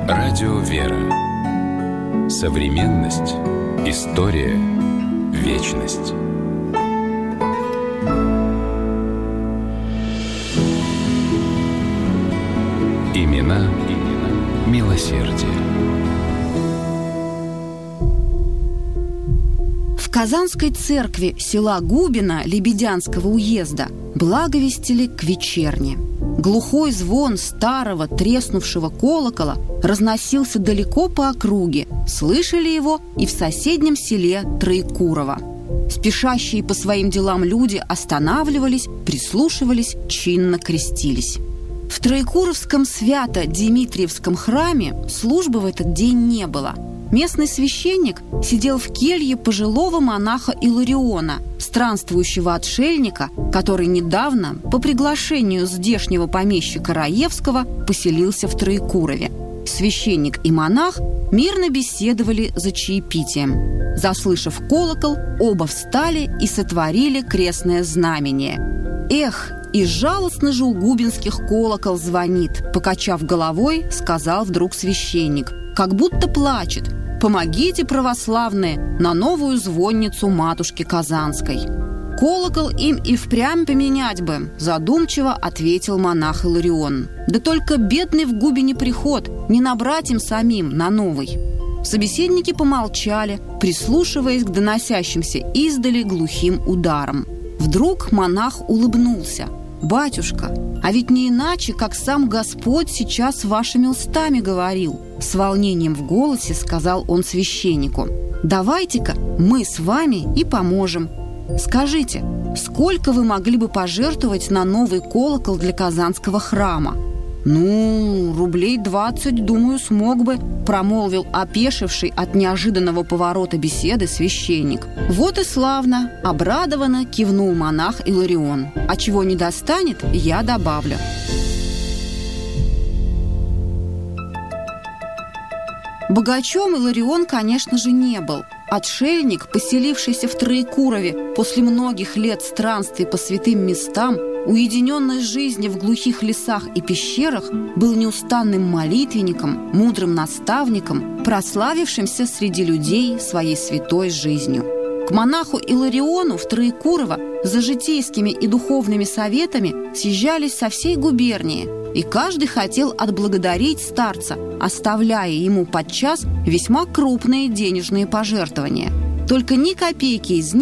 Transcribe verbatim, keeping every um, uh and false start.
Радио «Вера». Современность. История. Вечность. Имена, имена милосердия. В Казанской церкви села Губино Лебедянского уезда благовестили к вечерне. Глухой звон старого треснувшего колокола разносился далеко по округе. Слышали его и в соседнем селе Троекурово. Спешащие по своим делам люди останавливались, прислушивались, чинно крестились. В Троекуровском Свято-Димитриевском храме службы в этот день не было. Местный священник сидел в келье пожилого монаха Илариона, странствующего отшельника, который недавно, по приглашению здешнего помещика Раевского, поселился в Троекурове. Священник и монах мирно беседовали за чаепитием. Заслышав колокол, оба встали и сотворили крестное знамение. «Эх, и жалостно же у губинских колокол звонит», — покачав головой, сказал вдруг священник, как будто плачет: «Помогите, православные, на новую звонницу матушки Казанской». «Колокол им и впрямь поменять бы», — задумчиво ответил монах Иларион. «Да только бедный в Губине приход, не набрать им самим на новый». Собеседники помолчали, прислушиваясь к доносящимся издали глухим ударам. Вдруг монах улыбнулся. «Батюшка, а ведь не иначе, как сам Господь сейчас вашими устами говорил», — с волнением в голосе сказал он священнику. «Давайте-ка мы с вами и поможем. Скажите, сколько вы могли бы пожертвовать на новый колокол для Казанского храма?» «Ну, рублей двадцать, думаю, смог бы», — промолвил опешивший от неожиданного поворота беседы священник. «Вот и славно!» — обрадованно кивнул монах Иларион. «А чего не достанет, я добавлю». Богачом Иларион, конечно же, не был. Отшельник, поселившийся в Троекурове после многих лет странствий по святым местам, уединенной жизни в глухих лесах и пещерах, был неустанным молитвенником, мудрым наставником, прославившимся среди людей своей святой жизнью. К монаху Илариону в Троекурово за житейскими и духовными советами съезжались со всей губернии, и каждый хотел отблагодарить старца, оставляя ему подчас весьма крупные денежные пожертвования. Только ни копейки из них